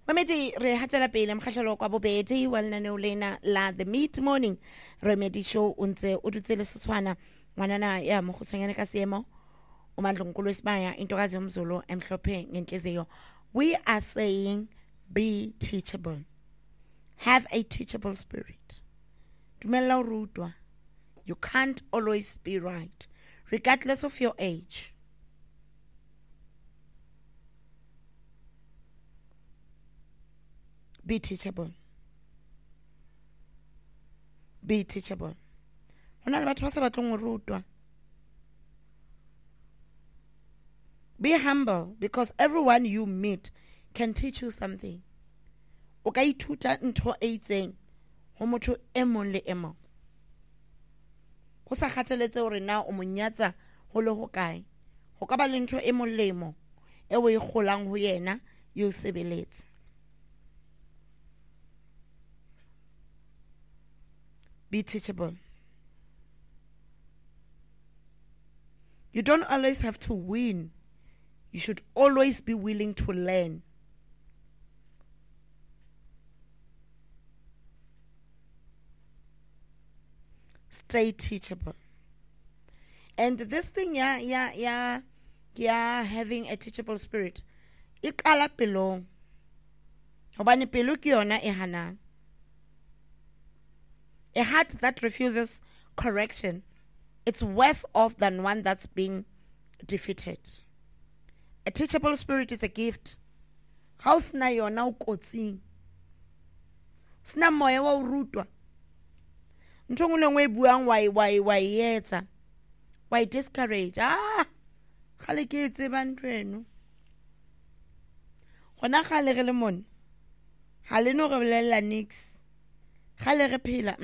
Mamedi re hatela pele mkgahlelo kwa bobedi wa lenaneo lena la The Mid Morning Remedy Show o ntse o dutse le Setswana ngwanana ya mogotshanyana ka seemo o Mandlonkulu Sibaya intokazi yomzulu emhlophe ngenhliziyo. We are saying be teachable. Have a teachable spirit. Dumela urutwa. You can't always be right regardless of your age. Be teachable. Be teachable. Be humble because everyone you meet can teach you something. O ka ithuta ntho e itseng ho motho e mong le e mong. Ho sa kgathaletse hore na o monyatsa ho le ho kae. Ho ka ba le ntho e molemo e o e kgolang ho yena yo sebeletse. Be teachable. You don't always have to win. You should always be willing to learn. Stay teachable. And this thing, having a teachable spirit. Iqala pelong. Hobane pelo ke yona e hanang. A heart that refuses correction, it's worse off than one that's being defeated. A teachable spirit is a gift. How sna yona o kotsing. Sna moya wa urutwa. Ntho ngwe e buang wa etsa. Wa discourage. Khale ke tseba ntweno. Gona khale re le mon. Ha le no re bolela nix. Khale re phela.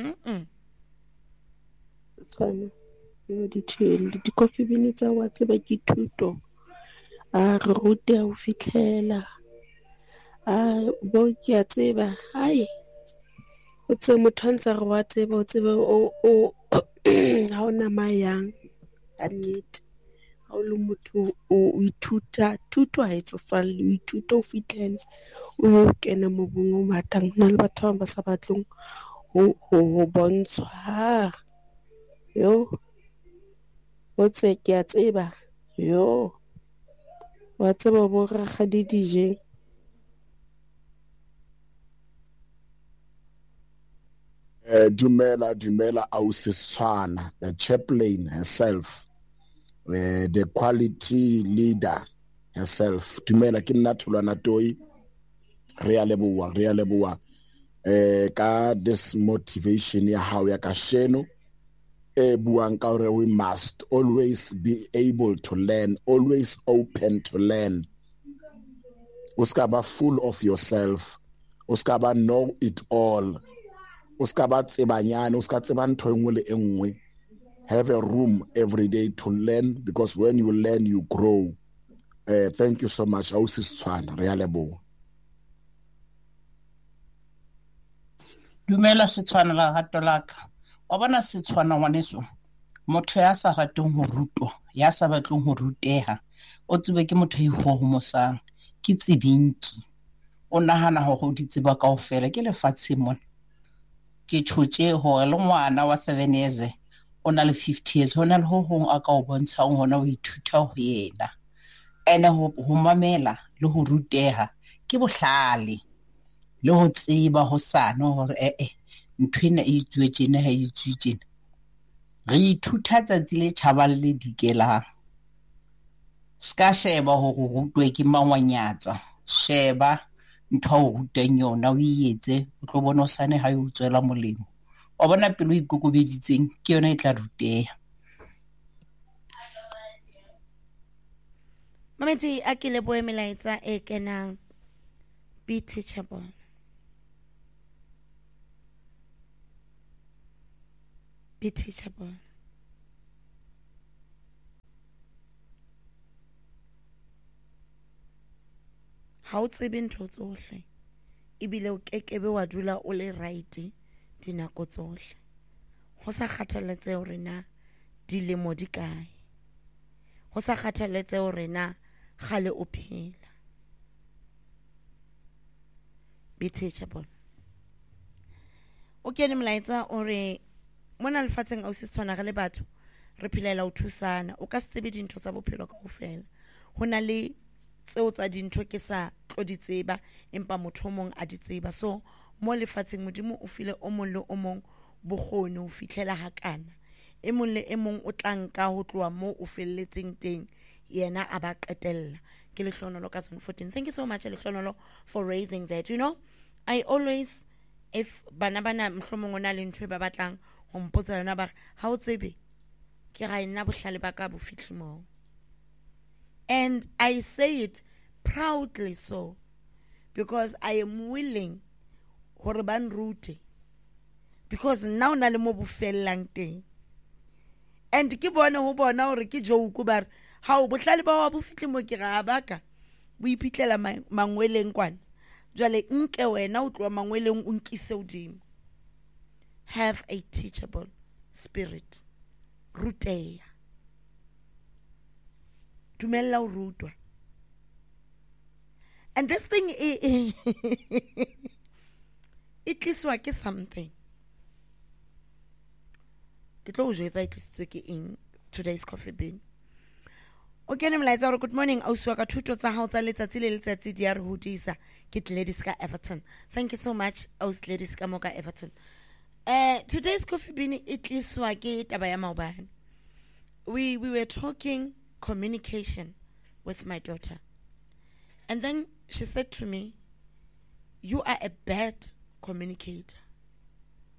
Tswana yo di coffee bean tsa wa tseba ke thuto. Re rute ho fitlela. Bo ke a tseba. Hai. O tse motho ntse re wa tseba o tsebe o ha ona mayang a nnete. Ha o le motho o ithuta thuto ha etso falle o ithuta o fitlela o kena mobung o matang na le batho ba sa batlong ho bontshwa. Yo o tse ke a tseba yo wa tseba bo rakgadi DJ. Dumela Ausi Setswana, the chaplain herself, the quality leader herself. Dumela ke nna Thulwana Toi. Re a leboha ka this motivation ya hao ya kasheno e buang ka hore we must always be able to learn, always open to learn. O ska ba full of yourself, o ska ba know it all, o ska ba tsebanyane, o ska tseba ntho engwe le engwe. Have a room every day to learn because when you learn you grow. Thank you so much Ausi Setswana, re a leboha. Dumela Setswana la rato laka. Wa bona Setswana ngwaneso. Motho ya sa rateng ho rutwa, ya sa batleng ho ruteha. O tsebe ke motho ya ihomosang, ke tsebinki. O nahana hore o di tseba kaofela ke lefatshe mona. Ke tshotse hore le ngwana wa 7 years o na le 50 years hona le ho hong a ka o bontshang hona o ithuta ho yena. Ene ho mamela le ho ruteha ke bohlale. Le ho tseba ho sano hore nthwena e itsuwe tjena ha e itsuwe tjena. Re ithuta tsatsi le tjhabang le dikelang. Ska sheba hore rutwe ke mangwanyatsa. Sheba ntho o ruteng yona o etse o tlo bona osane ha o tswela molemo. Wa bona pelo ikokobeditseng ke yona e tla ruteha. Mamedi a ke leboe melaetsa e kenang. Be teachable. Be teachable. Ha o tsebe ntho tsohle ebile o kekebe wa dula o le right dinako tsohle. Ho sa kgathaletse hore na dilemo di kae. Ho sa kgathaletse hore na khale o phela. be teachable. O kene molaetsa o re mona lefatsheng au se tshwana re le batho re philela o thusana o ka se tsebe dintho tsa bophelo kaofela ho na le tseo tsa dintho ke sa tlo di tseba empa motho o mong a di tseba so mo lefatsheng modimo o file o mong le o mong bokgoni ho fihlela hakana e mong le e mong o tla nka ho tloha mo o felletseng teng yena a ba qetella ke Lehlonolo ka 14. Thank you so much Lehlonolo for raising that. You know, I always, if bana mhlomong ona le ntwe ba batlang ho mpotsa yona ba ha o tsebe ke ga nna bohlale ba ka bo fithle mo, and I say it proudly so because I am willing hore ban rute because now na le mo bo fellang teng, and ke bona ho bona hore ke joke ba ha o bohlale ba wa bo fihle mo ke ga baka bo ipitlela mangweleng kwana jwale nke wena o tloa mangweleng o nkise hodimo. Have a teachable spirit. Ruteya. Dumella o rutwa. And this thing it tliswa ke something. Ke tlo o jwetsa it tlisitswe ke in today's coffee bean. Okay, molaetsa good morning auswa ka thuto tsa hao tsa letsatsi le letsatsi di a re hodisa ke Gladys ka Everton. Thank you so much aus Gladys ka moka Everton. Today's coffee bean it tliswa ke taba ya maobane. We were talking communication with my daughter, and then she said to me, you are a bad communicator.